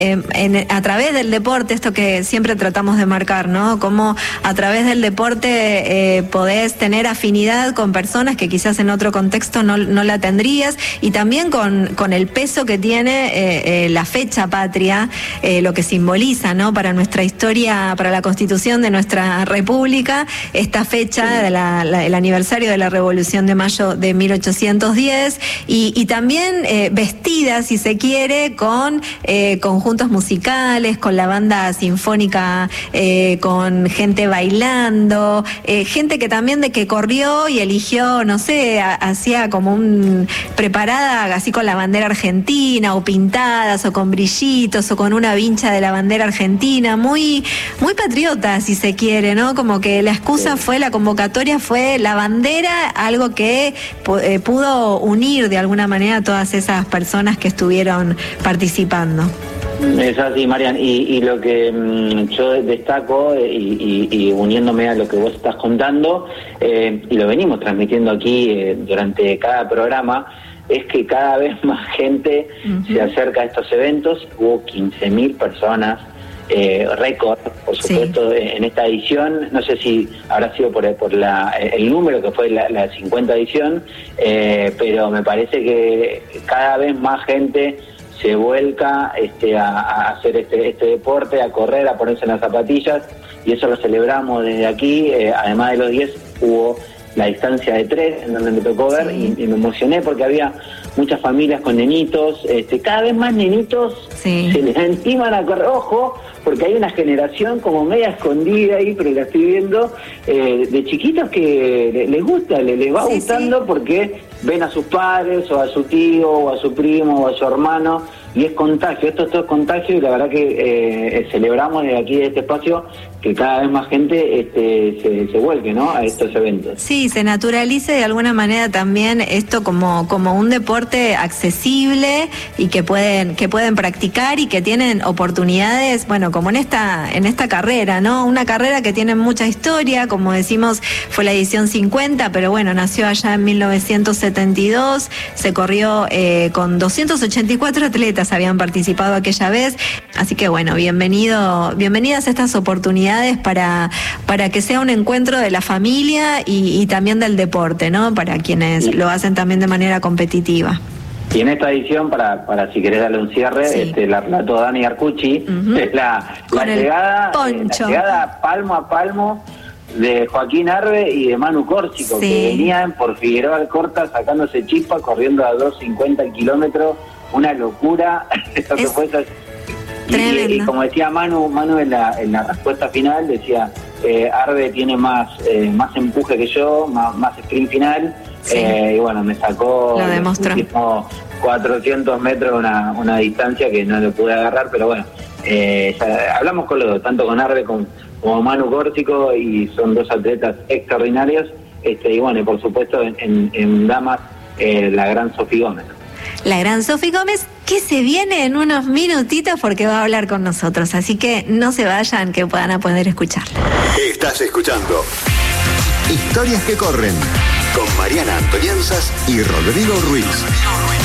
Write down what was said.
a través del deporte, esto que siempre tratamos de marcar, ¿no? Cómo a través del deporte podés tener afinidad con personas que quizás en otro contexto no la tendrías, y también con el peso que tiene la fecha patria, lo que simboliza, ¿no? Para nuestra historia, para la constitución de nuestra república, esta fecha, el aniversario de la Revolución de Mayo de 1810, y también vestida, si se quiere, con conjuntos musicales, con la banda sinfónica, con gente bailando, gente que también de que corrió y eligió, no sé, hacía como preparada así con la bandera argentina, o pintadas, o con brillitos, o con una vincha de la bandera argentina, muy, muy patriota, si se quiere, ¿no? Como que la excusa fue, la convocatoria fue la bandera, algo que pudo unir de alguna manera a todas esas personas que estuvieron participando. Es así, Marian, y lo que yo destaco, y uniéndome a lo que vos estás contando, y lo venimos transmitiendo aquí durante cada programa, es que cada vez más gente se acerca a estos eventos. Hubo 15.000 personas, récord, por supuesto, en esta edición. No sé si habrá sido por el número que fue la 50 edición, pero me parece que cada vez más gente se vuelca a hacer este deporte, a correr, a ponerse en las zapatillas, y eso lo celebramos desde aquí. Además de los 10, hubo la distancia de 3, en donde me tocó ver, y me emocioné porque había muchas familias con nenitos, cada vez más nenitos se les enciman a correr. Ojo, porque hay una generación como media escondida ahí, pero la estoy viendo, de chiquitos que les gusta, les va gustando, porque ven a sus padres, o a su tío, o a su primo, o a su hermano, y es contagio. Esto es todo contagio, y la verdad que celebramos desde aquí, de este espacio, que cada vez más gente se vuelque, ¿no?, a estos eventos. Sí, se naturalice de alguna manera también esto como un deporte accesible, y que pueden practicar, y que tienen oportunidades, bueno, como en esta carrera, ¿no? Una carrera que tiene mucha historia, como decimos, fue la edición 50, pero bueno, nació allá en 1972, se corrió con 284 atletas habían participado aquella vez, así que bueno, bienvenidas estas oportunidades para que sea un encuentro de la familia y también del deporte, ¿no? Para quienes lo hacen también de manera competitiva. Y en esta edición, para si querés darle un cierre, la relató Dani Arcucci, es la llegada palmo a palmo de Joaquín Arbe y de Manu Córsico, que venían por Figueroa Alcorta sacándose chispa, corriendo a 2:50 el kilómetro, una locura. Eso que fue y como decía Manu en la respuesta final, decía, Arbe tiene más empuje que yo, más sprint final. Y bueno, me sacó los últimos 400 metros, una distancia que no le pude agarrar, pero bueno, hablamos con los dos, tanto con Arbe como Manu Córsico, y son dos atletas extraordinarios, y bueno, y por supuesto en damas, la gran Sofi Gómez. La gran Sofi Gómez, que se viene en unos minutitos porque va a hablar con nosotros, así que no se vayan, que puedan poder escucharla. Estás escuchando Historias que corren, con Mariana Antonianzas y Rodrigo Ruiz.